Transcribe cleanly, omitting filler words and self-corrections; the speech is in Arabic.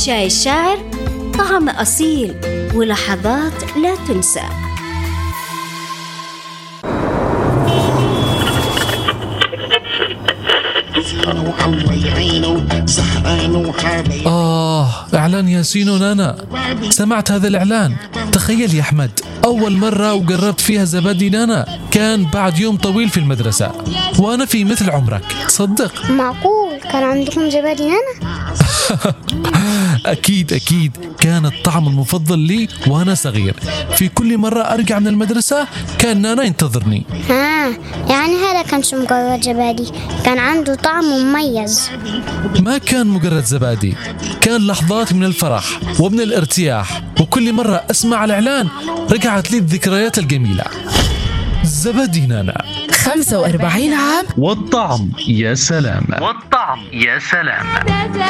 شاي الشاعر، طعم أصيل ولحظات لا تنسى. إعلان ياسين ونانا. سمعت هذا الإعلان؟ تخيل يا أحمد، أول مرة وقربت فيها زبادي نانا كان بعد يوم طويل في المدرسة، وأنا في مثل عمرك. صدق؟ معقول كان عندكم زبادي نانا؟ أكيد كان الطعم المفضل لي وأنا صغير. في كل مرة أرجع من المدرسة كان نانا ينتظرني. يعني هذا كانش مجرد زبادي، كان عنده طعم مميز. ما كان مجرد زبادي، كان لحظات من الفرح ومن الارتياح، وكل مرة أسمع الإعلان رجعت لي الذكريات الجميلة. زبادي نانا 45 عام والطعم يا سلام. والطعم يا سلام.